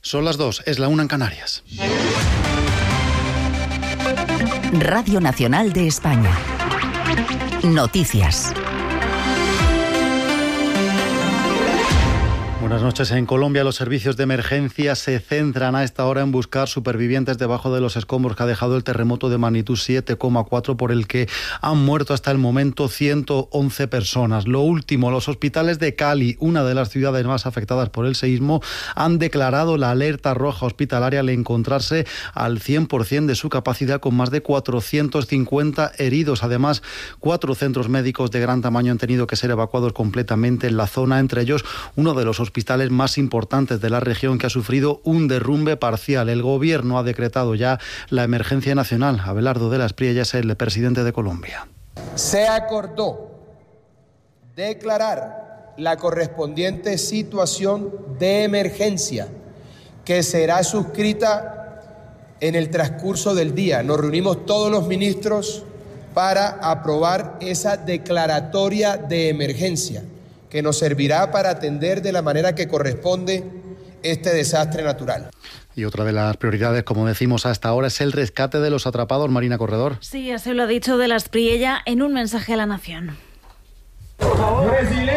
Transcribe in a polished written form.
Son las 2, es la 1 en Canarias. Radio Nacional de España. Noticias. Buenas noches. En Colombia, los servicios de emergencia se centran a esta hora en buscar supervivientes debajo de los escombros que ha dejado el terremoto de magnitud 7,4 por el que han muerto hasta el momento 111 personas. Lo último, los hospitales de Cali, una de las ciudades más afectadas por el seísmo, han declarado la alerta roja hospitalaria al encontrarse al 100% de su capacidad, con más de 450 heridos. Además, 4 centros médicos de gran tamaño han tenido que ser evacuados completamente en la zona, entre ellos uno de los hospitales más importantes de la región que ha sufrido un derrumbe parcial. El gobierno ha decretado ya la emergencia nacional. Abelardo de las Priellas es el presidente de Colombia. Se acordó declarar la correspondiente situación de emergencia que será suscrita en el transcurso del día. Nos reunimos todos los ministros para aprobar esa declaratoria de emergencia, que nos servirá para atender de la manera que corresponde este desastre natural. Y otra de las prioridades, como decimos hasta ahora, es el rescate de los atrapados. Marina Corredor. Sí, así lo ha dicho de las Priella en un mensaje a la nación. Por favor,